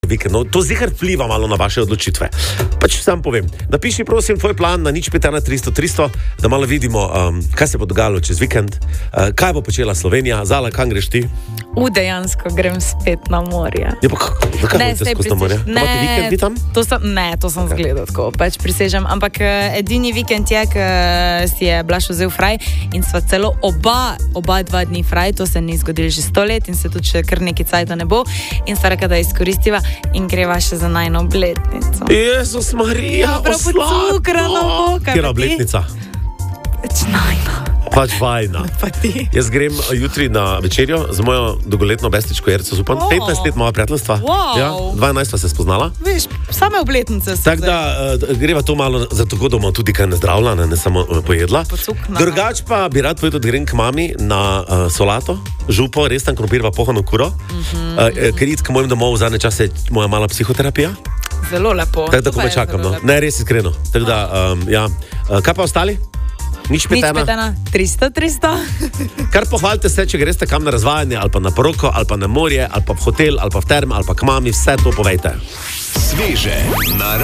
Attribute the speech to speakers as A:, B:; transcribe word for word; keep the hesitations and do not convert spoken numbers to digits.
A: vikend. No, to zihar vpliva malo na vaše odločitve. Pač sam povem, napiši prosim tvoj plan na nič pet ena tristo tristo, da malo vidimo, um, kaj se bo dogajalo čez vikend, uh, kaj bo počela Slovenija. Zala, kam greš ti?
B: U, dejansko grem spet na morje.
A: Ja, pa zakaj hodite skozi na morje?
B: Ne,
A: vikendi tam?
B: To sem, ne, to sem okay. zgledal tako, pač prisežem. Ampak uh, edini vikend je, ko si je Blaž vzel fraj in sva celo oba, oba dva dni fraj, to se ni zgodilo že sto let in se tudi še kar neki cajta ne bo. In sta rekla, da izkoristiva in greva še za najno obletnico.
A: Jezus Marija,
B: prav pocukrano bo.
A: Kjera obletnica?
B: Pač najno.
A: Pač vajna.
B: Pa ti.
A: Jaz grem jutri na večerjo z mojo dolgoletno bestičko Jerco Zupan.
B: Oh.
A: petnajst let moja prijateljstva.
B: Wow.
A: Ja, dvanajst sva se spoznala.
B: Veš, same obletnice so.
A: Tako da uh, greva to malo za tako, da bomo tudi kaj nezdravila, ne, ne samo uh, pojedla.
B: Pocukna.
A: Drugač pa bi rad povedal, da grem k mami na uh, solato, župo, res tam krompirva pohano kuro, mm-hmm. uh, ker id k mojim domov v zadnje čase moja mala psihoterapija.
B: Zelo lepo.
A: Tako da ko me čakam, no. Ne, res iskreno. Tako da, um, ja. Uh, kaj pa ostali? Nič pet ena.
B: tristo tristo.
A: Kar pohvalite se, če greste kam na razvajanje, ali pa na poroko, ali pa na morje, ali pa v hotel, ali pa v term, ali pa k mami, vse to povejte.
C: Sveže na